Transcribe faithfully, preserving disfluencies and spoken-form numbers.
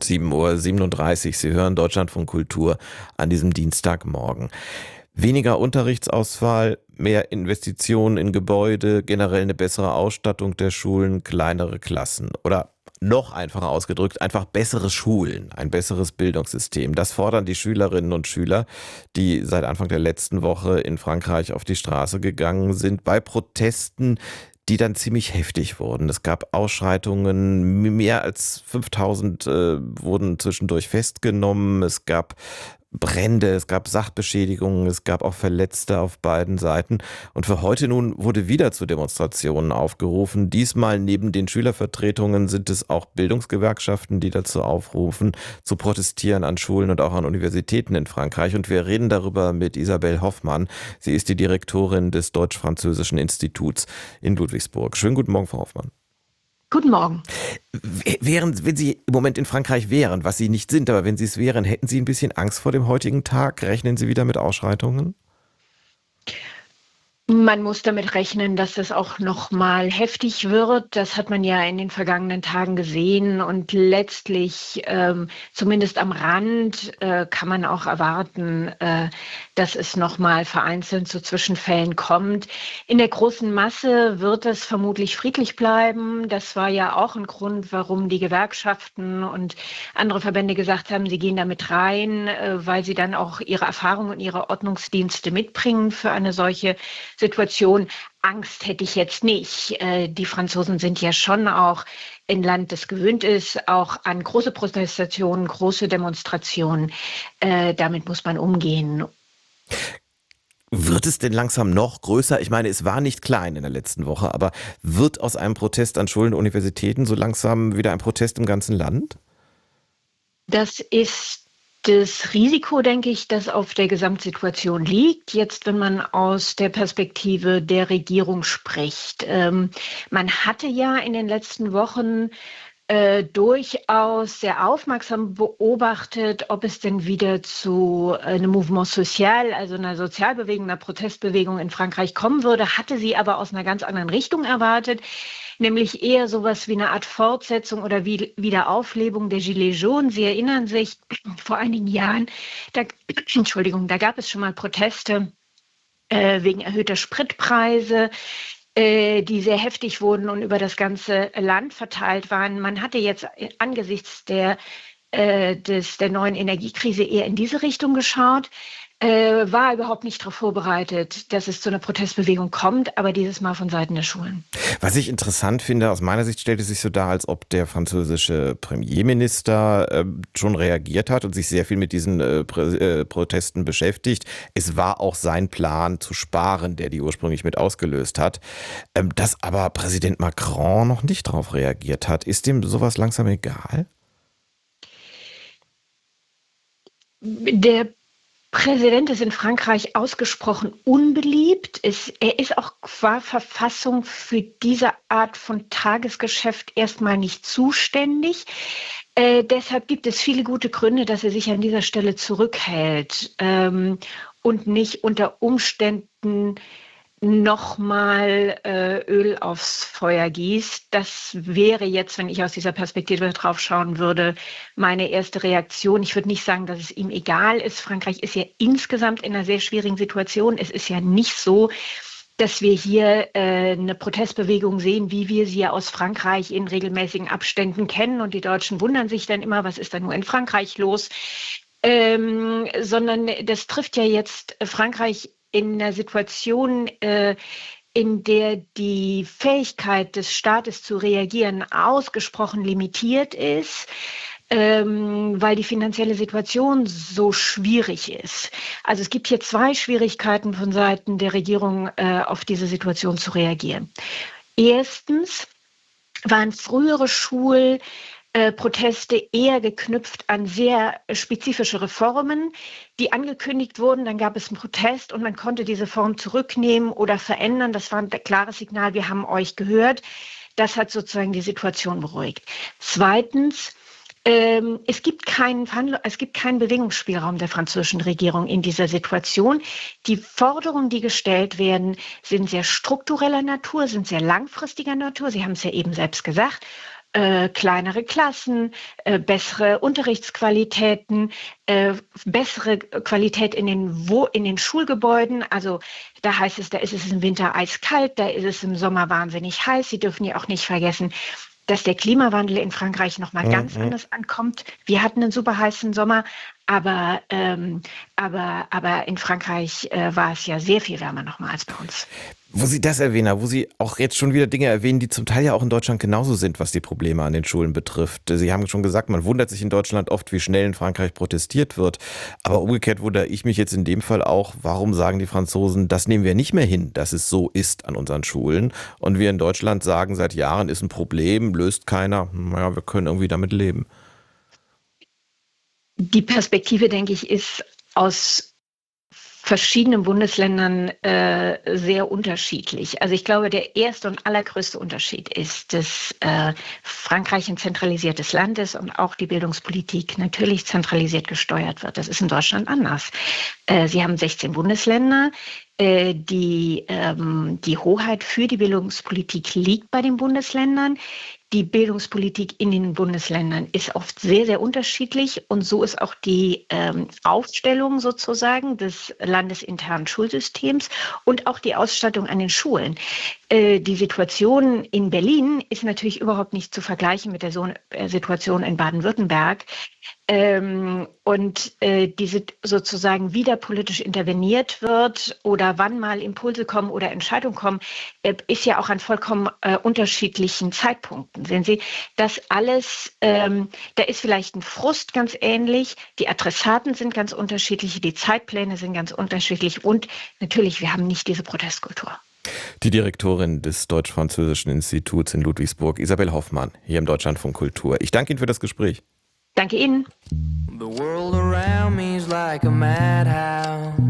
sieben Uhr siebenunddreißig. Sie hören Deutschlandfunk Kultur an diesem Dienstagmorgen. Weniger Unterrichtsausfall, mehr Investitionen in Gebäude, generell eine bessere Ausstattung der Schulen, kleinere Klassen. Oder noch einfacher ausgedrückt, einfach bessere Schulen, ein besseres Bildungssystem. Das fordern die Schülerinnen und Schüler, die seit Anfang der letzten Woche in Frankreich auf die Straße gegangen sind, bei Protesten, die dann ziemlich heftig wurden. Es gab Ausschreitungen, mehr als fünftausend äh, wurden zwischendurch festgenommen. Es gab Brände, es gab Sachbeschädigungen, es gab auch Verletzte auf beiden Seiten. Und für heute nun wurde wieder zu Demonstrationen aufgerufen. Diesmal neben den Schülervertretungen sind es auch Bildungsgewerkschaften, die dazu aufrufen, zu protestieren an Schulen und auch an Universitäten in Frankreich. Und wir reden darüber mit Isabelle Hoffmann. Sie ist die Direktorin des Deutsch-Französischen Instituts in Ludwigsburg. Schönen guten Morgen, Frau Hoffmann. Guten Morgen. Wären, wenn Sie im Moment in Frankreich wären, was Sie nicht sind, aber wenn Sie es wären, hätten Sie ein bisschen Angst vor dem heutigen Tag? Rechnen Sie wieder mit Ausschreitungen? Man muss damit rechnen, dass es auch noch mal heftig wird. Das hat man ja in den vergangenen Tagen gesehen. Und letztlich, ähm, zumindest am Rand, äh, kann man auch erwarten, äh, dass es noch mal vereinzelt zu Zwischenfällen kommt. In der großen Masse wird es vermutlich friedlich bleiben. Das war ja auch ein Grund, warum die Gewerkschaften und andere Verbände gesagt haben, sie gehen damit rein, äh, weil sie dann auch ihre Erfahrung und ihre Ordnungsdienste mitbringen für eine solche Situation. Angst hätte ich jetzt nicht. Äh, die Franzosen sind ja schon auch ein Land, das gewöhnt ist, auch an große Protestationen, große Demonstrationen. Äh, damit muss man umgehen. Wird es denn langsam noch größer? Ich meine, es war nicht klein in der letzten Woche, aber wird aus einem Protest an Schulen und Universitäten so langsam wieder ein Protest im ganzen Land? Das ist das Risiko, denke ich, das auf der Gesamtsituation liegt. Jetzt, wenn man aus der Perspektive der Regierung spricht. Ähm, man hatte ja in den letzten Wochen äh, durchaus sehr aufmerksam beobachtet, ob es denn wieder zu einem Mouvement social, also einer Sozialbewegung, einer Protestbewegung in Frankreich kommen würde, hatte sie aber aus einer ganz anderen Richtung erwartet, nämlich eher sowas wie eine Art Fortsetzung oder wie, Wiederauflebung der Gilets jaunes. Sie erinnern sich, vor einigen Jahren, da, Entschuldigung, da gab es schon mal Proteste äh, wegen erhöhter Spritpreise, äh, die sehr heftig wurden und über das ganze Land verteilt waren. Man hatte jetzt angesichts der, äh, des, der neuen Energiekrise eher in diese Richtung geschaut. Äh, war überhaupt nicht darauf vorbereitet, dass es zu einer Protestbewegung kommt, aber dieses Mal von Seiten der Schulen. Was ich interessant finde, aus meiner Sicht stellt es sich so dar, als ob der französische Premierminister äh, schon reagiert hat und sich sehr viel mit diesen äh, Prä- äh, Protesten beschäftigt. Es war auch sein Plan zu sparen, der die ursprünglich mit ausgelöst hat. Ähm, dass aber Präsident Macron noch nicht darauf reagiert hat, ist dem sowas langsam egal? Der Präsident ist in Frankreich ausgesprochen unbeliebt. Es, er ist auch qua Verfassung für diese Art von Tagesgeschäft erstmal nicht zuständig. Äh, deshalb gibt es viele gute Gründe, dass er sich an dieser Stelle zurückhält ähm, und nicht unter Umständen nochmal äh, Öl aufs Feuer gießt. Das wäre jetzt, wenn ich aus dieser Perspektive drauf schauen würde, meine erste Reaktion. Ich würde nicht sagen, dass es ihm egal ist. Frankreich ist ja insgesamt in einer sehr schwierigen Situation. Es ist ja nicht so, dass wir hier äh, eine Protestbewegung sehen, wie wir sie ja aus Frankreich in regelmäßigen Abständen kennen. Und die Deutschen wundern sich dann immer, was ist da nur in Frankreich los? Ähm, sondern das trifft ja jetzt Frankreich in einer Situation, äh, in der die Fähigkeit des Staates zu reagieren ausgesprochen limitiert ist, ähm, weil die finanzielle Situation so schwierig ist. Also es gibt hier zwei Schwierigkeiten von Seiten der Regierung, äh, auf diese Situation zu reagieren. Erstens waren frühere Schul äh, Proteste eher geknüpft an sehr spezifische Reformen, die angekündigt wurden. Dann gab es einen Protest und man konnte diese Form zurücknehmen oder verändern. Das war ein klares Signal, wir haben euch gehört. Das hat sozusagen die Situation beruhigt. Zweitens, ähm, es gibt keinen Verhandl- es gibt keinen Bewegungsspielraum der französischen Regierung in dieser Situation. Die Forderungen, die gestellt werden, sind sehr struktureller Natur, sind sehr langfristiger Natur. Sie haben es ja eben selbst gesagt. äh, kleinere Klassen, äh, bessere Unterrichtsqualitäten, äh, bessere Qualität in den, Wo- in den Schulgebäuden. Also da heißt es, da ist es im Winter eiskalt, da ist es im Sommer wahnsinnig heiß. Sie dürfen ja auch nicht vergessen, dass der Klimawandel in Frankreich noch mal ganz Mhm. anders ankommt. Wir hatten einen super heißen Sommer, aber, ähm, aber, aber in Frankreich äh, war es ja sehr viel wärmer noch mal als bei uns. Wo Sie das erwähnen, wo Sie auch jetzt schon wieder Dinge erwähnen, die zum Teil ja auch in Deutschland genauso sind, was die Probleme an den Schulen betrifft. Sie haben schon gesagt, man wundert sich in Deutschland oft, wie schnell in Frankreich protestiert wird. Aber umgekehrt wundere ich mich jetzt in dem Fall auch, warum sagen die Franzosen, das nehmen wir nicht mehr hin, dass es so ist an unseren Schulen. Und wir in Deutschland sagen seit Jahren, ist ein Problem, löst keiner. Naja, wir können irgendwie damit leben. Die Perspektive, denke ich, ist aus verschiedenen Bundesländern äh, sehr unterschiedlich. Also ich glaube, der erste und allergrößte Unterschied ist, dass äh, Frankreich ein zentralisiertes Land ist und auch die Bildungspolitik natürlich zentralisiert gesteuert wird. Das ist in Deutschland anders. Äh, Sie haben sechzehn Bundesländer. Äh, die, ähm, die Hoheit für die Bildungspolitik liegt bei den Bundesländern. Die Bildungspolitik in den Bundesländern ist oft sehr, sehr unterschiedlich und so ist auch die ähm, Aufstellung sozusagen des landesinternen Schulsystems und auch die Ausstattung an den Schulen. Äh, die Situation in Berlin ist natürlich überhaupt nicht zu vergleichen mit der so äh, Situation in Baden-Württemberg. Ähm, und äh, diese sozusagen wieder politisch interveniert wird oder wann mal Impulse kommen oder Entscheidungen kommen, äh, ist ja auch an vollkommen äh, unterschiedlichen Zeitpunkten. Sehen Sie, das alles, ähm, da ist vielleicht ein Frust ganz ähnlich, die Adressaten sind ganz unterschiedlich, die Zeitpläne sind ganz unterschiedlich und natürlich, wir haben nicht diese Protestkultur. Die Direktorin des Deutsch-Französischen Instituts in Ludwigsburg, Isabel Hoffmann, hier im Deutschlandfunk Kultur. Ich danke Ihnen für das Gespräch. Danke Ihnen. The world around me is like a madhouse.